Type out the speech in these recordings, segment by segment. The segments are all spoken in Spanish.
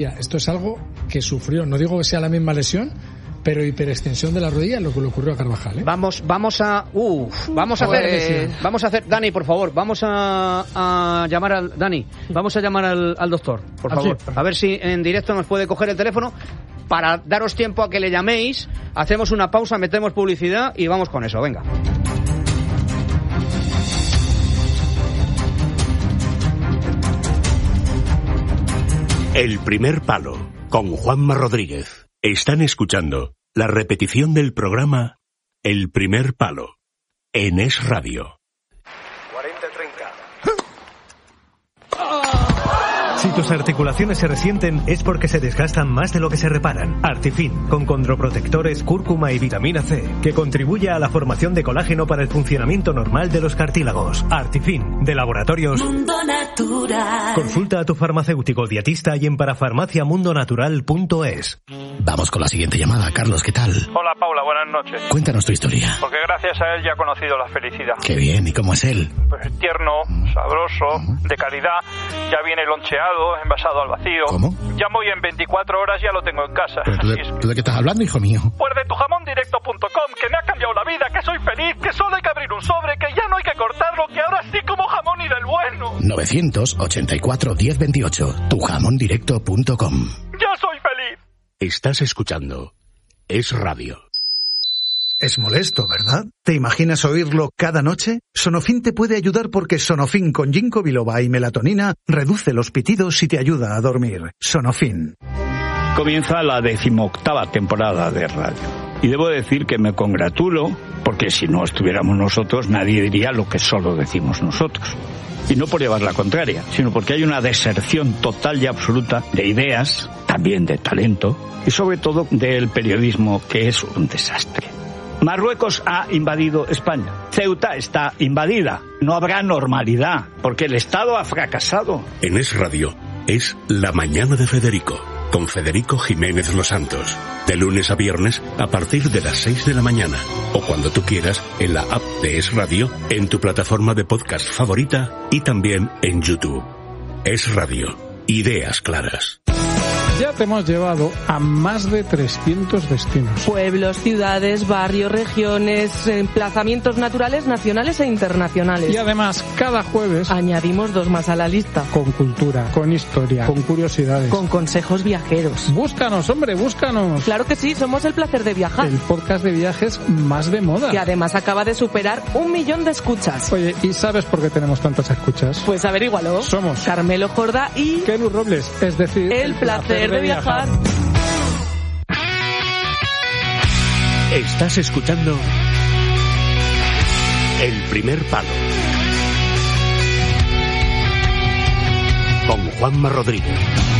Esto es algo que sufrió, no digo que sea la misma lesión, pero hiperextensión de la rodilla, lo que le ocurrió a Carvajal, ¿eh? Vamos a hacer, Dani, por favor, vamos a llamar al Dani, vamos a llamar al doctor, por favor, a ver si en directo nos puede coger el teléfono para daros tiempo a que le llaméis. Hacemos una pausa, metemos publicidad y vamos con eso, venga. El primer palo, con Juanma Rodríguez. Están escuchando la repetición del programa El primer palo, en Es Radio. 40-30. Si tus articulaciones se resienten es porque se desgastan más de lo que se reparan. Artifin, con condroprotectores, cúrcuma y vitamina C, que contribuye a la formación de colágeno para el funcionamiento normal de los cartílagos. Artifin, de Laboratorios Mundo Natural. Consulta a tu farmacéutico dietista y en parafarmaciamundonatural.es. Vamos con la siguiente llamada. Carlos, ¿qué tal? Hola, Paula, buenas noches. Cuéntanos tu historia. Porque gracias a él ya he conocido la felicidad. Qué bien, ¿y cómo es él? Pues tierno, sabroso, de calidad, ya viene loncheado, envasado al vacío. ¿Cómo? Llamo y en 24 horas ya lo tengo en casa. ¿Pero tú de qué estás hablando, hijo mío? Pues de tujamondirecto.com, que me ha cambiado la vida, que soy feliz, que solo hay que abrir un sobre, que ya no hay que cortarlo, que ahora sí como jamón y del bueno. 984 1028, tujamondirecto.com. ¡Yo soy feliz! Estás escuchando Es Radio. Es molesto, ¿verdad? ¿Te imaginas oírlo cada noche? Sonofin te puede ayudar porque Sonofin con ginkgo biloba y melatonina reduce los pitidos y te ayuda a dormir. Sonofin. Comienza la 18ª temporada de radio. Y debo decir que me congratulo, porque si no estuviéramos nosotros, nadie diría lo que solo decimos nosotros. Y no por llevar la contraria, sino porque hay una deserción total y absoluta de ideas, también de talento, y sobre todo del periodismo, que es un desastre. Marruecos ha invadido España. Ceuta está invadida. No habrá normalidad, porque el Estado ha fracasado. En Es Radio es La Mañana de Federico, con Federico Jiménez Los Santos. De lunes a viernes a partir de las 6 de la mañana. O cuando tú quieras en la app de Es Radio, en tu plataforma de podcast favorita y también en YouTube. Es Radio. Ideas claras. Ya te hemos llevado a más de 300 destinos. Pueblos, ciudades, barrios, regiones, emplazamientos naturales, nacionales e internacionales. Y además, cada jueves añadimos 2 más a la lista. Con cultura, con historia, con curiosidades, con consejos viajeros. Búscanos, hombre, búscanos. Claro que sí, somos El Placer de Viajar. El podcast de viajes más de moda. Y además acaba de superar 1 millón de escuchas. Oye, ¿y sabes por qué tenemos tantas escuchas? Pues averígualo. Somos Carmelo Jordá y Kenu Robles, es decir, El Placer de Viajar. Estás escuchando El primer palo, con Juanma Rodríguez.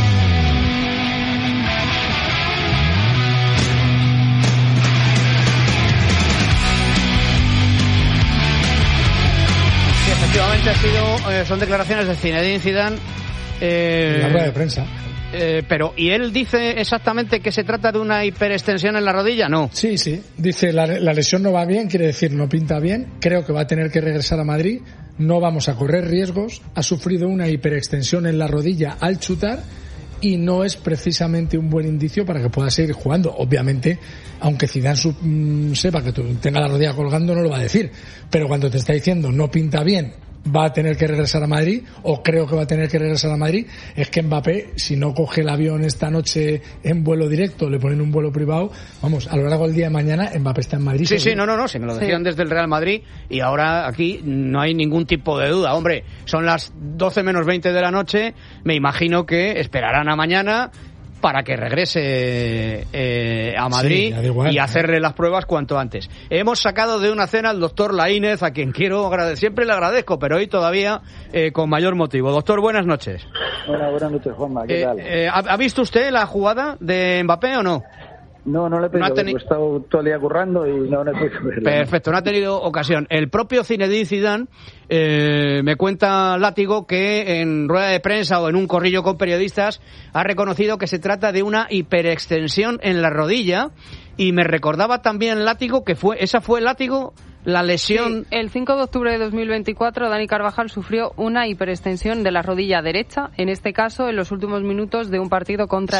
Sí, efectivamente son declaraciones de Zinedine Zidane. La rueda de prensa. Pero, ¿y él dice exactamente que se trata de una hiperextensión en la rodilla? No. Sí. Dice, la lesión no va bien, quiere decir, no pinta bien. Creo que va a tener que regresar a Madrid. No vamos a correr riesgos. Ha sufrido una hiperextensión en la rodilla al chutar y no es precisamente un buen indicio para que pueda seguir jugando. Obviamente, aunque Zidane sepa que tenga la rodilla colgando, no lo va a decir. Pero cuando te está diciendo no pinta bien, va a tener que regresar a Madrid, o creo que va a tener que regresar a Madrid, es que Mbappé, si no coge el avión esta noche en vuelo directo, le ponen un vuelo privado, vamos, a lo largo del día de mañana Mbappé está en Madrid. Sí, no, se me lo decían desde el Real Madrid y ahora aquí no hay ningún tipo de duda. Hombre, son las 12 menos 20 de la noche, me imagino que esperarán a mañana para que regrese a Madrid y hacerle las pruebas cuanto antes. Hemos sacado de una cena al doctor Laínez, a quien quiero agradecer, siempre le agradezco, pero hoy todavía con mayor motivo. Doctor, buenas noches. Hola, buenas noches, Juanma, ¿qué tal? ¿Ha visto usted la jugada de Mbappé o no? No le he pedido, he estado todo el día currando y no he podido verlo. Perfecto, no ha tenido ocasión. El propio Zinedine Zidane me cuenta Látigo que en rueda de prensa o en un corrillo con periodistas ha reconocido que se trata de una hiperextensión en la rodilla, y me recordaba también Látigo que esa fue Látigo la lesión... Sí, el 5 de octubre de 2024 Dani Carvajal sufrió una hiperextensión de la rodilla derecha, en este caso en los últimos minutos de un partido contra